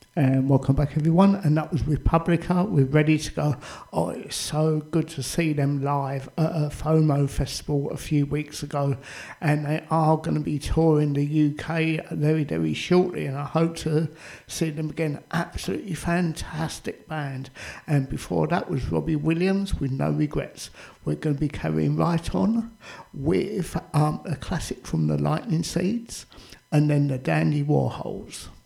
And welcome back everyone, and that was Republica with Ready to Go. Oh, it's so good to see them live at a FOMO festival a few weeks ago, and they are going to be touring the UK very, very shortly, and I hope to see them again. Absolutely fantastic band. And before that was Robbie Williams with No Regrets. We're going to be carrying right on with a classic from the Lightning Seeds, and then the Dandy Warhols.